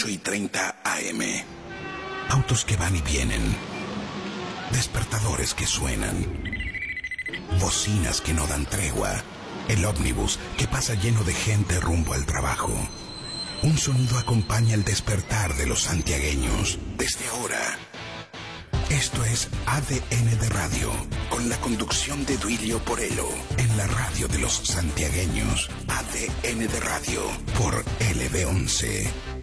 8:30 AM. Autos que van y vienen. Despertadores que suenan. Bocinas que no dan tregua. El ómnibus que pasa lleno de gente rumbo al trabajo. Un sonido acompaña el despertar de los santiagueños. Desde ahora, esto es ADN de Radio, con la conducción de Duilio Porello, en la radio de los santiagueños. ADN de Radio, por LB11.